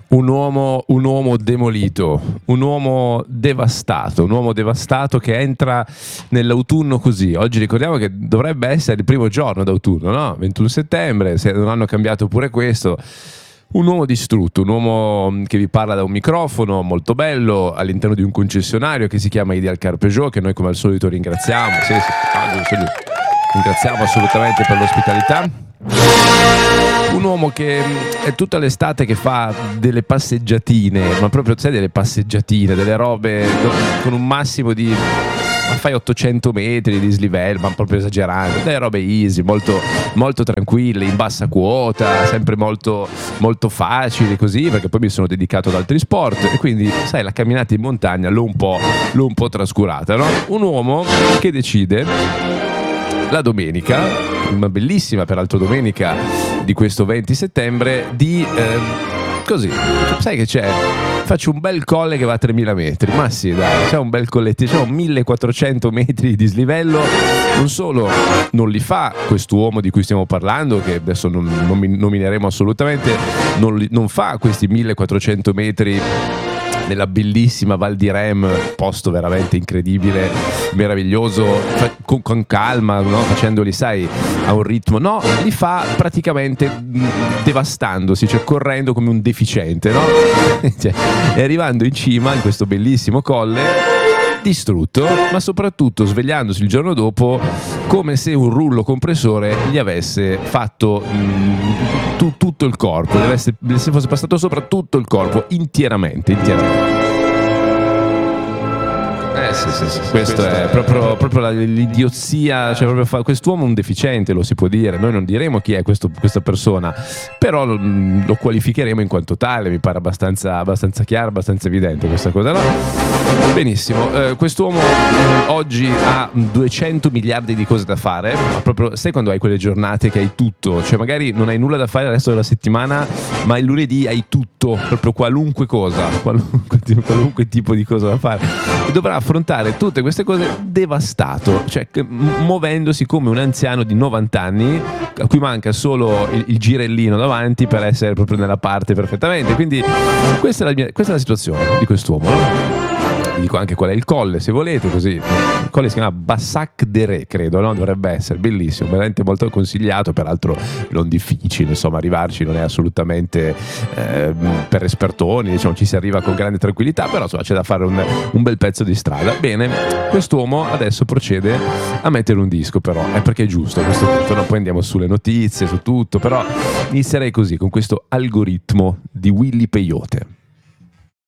Un uomo demolito, un uomo devastato che entra nell'autunno così. Oggi ricordiamo che dovrebbe essere il primo giorno d'autunno, no? 21 settembre, se non hanno cambiato pure questo. Un uomo distrutto, un uomo che vi parla da un microfono molto bello all'interno di un concessionario che si chiama Ideal Car Peugeot, che noi come al solito ringraziamo. Ringraziamo assolutamente per l'ospitalità. Un uomo che è tutta l'estate che fa delle passeggiatine, ma proprio sai, delle passeggiatine, delle robe con un massimo di, ma fai 800 metri di dislivello, ma proprio esagerando, delle robe easy, molto, molto tranquille, in bassa quota, sempre molto, molto facili così, perché poi mi sono dedicato ad altri sport e quindi sai, la camminata in montagna l'ho un po' trascurata, no? Un uomo che decide la domenica, una bellissima peraltro domenica di questo 20 settembre, di così, sai che c'è? Faccio un bel colle che va a 3000 metri, ma sì dai, c'è un bel collettino, c'è un 1400 metri di dislivello. Non solo non li fa quest'uomo di cui stiamo parlando, che adesso non nomineremo assolutamente, non fa questi 1400 metri nella bellissima Val di Rem, posto veramente incredibile, meraviglioso, con calma, no? Facendoli, sai, a un ritmo, no, li fa praticamente devastandosi, cioè correndo come un deficiente, no? Cioè, e arrivando in cima in questo bellissimo colle distrutto, ma soprattutto svegliandosi il giorno dopo come se un rullo compressore gli avesse fatto tutto il corpo, se fosse passato sopra tutto il corpo interamente. Sì. Questo è proprio l'idiozia, cioè proprio quest'uomo è un deficiente, lo si può dire. Noi non diremo chi è questa persona, però lo qualificheremo in quanto tale. Mi pare abbastanza chiaro, abbastanza evidente questa cosa, no? Benissimo, quest'uomo oggi ha 200 miliardi di cose da fare, ma proprio sai quando hai quelle giornate che hai tutto, cioè magari non hai nulla da fare il resto della settimana, ma il lunedì hai tutto, proprio qualunque cosa, qualunque tipo di cosa da fare, e dovrà affrontare tutte queste cose devastato, cioè muovendosi come un anziano di 90 anni a cui manca solo il girellino davanti per essere proprio nella parte perfettamente. Quindi questa è la situazione di quest'uomo, no? Vi dico anche qual è il colle, se volete, così. Il colle si chiama Bassac de Re, credo, no? Dovrebbe essere bellissimo, veramente molto consigliato, peraltro non difficile, insomma, arrivarci non è assolutamente per espertoni, diciamo, ci si arriva con grande tranquillità, però insomma c'è da fare un bel pezzo di strada. Bene, quest'uomo adesso procede a mettere un disco, però, perché è giusto a questo punto, no? Poi andiamo sulle notizie, su tutto, però inizierei così, con questo algoritmo di Willy Peyote.